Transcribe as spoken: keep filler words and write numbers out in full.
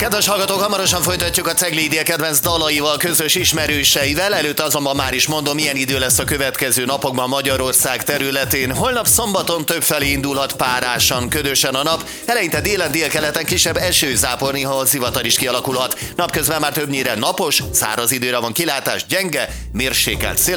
Kedves hallgatók, hamarosan folytatjuk a Ceglédi Idél kedvenc dalaival, közös ismerőseivel. Előtte azonban már is mondom, milyen idő lesz a következő napokban Magyarország területén. Holnap szombaton többfelé indulhat párásan, ködösen a nap. Eleinte délen, délkeleten kisebb esőzápor, néha zivatar is kialakulhat. Napközben már többnyire napos, száraz időre van kilátás, gyenge, mérsékelt szél.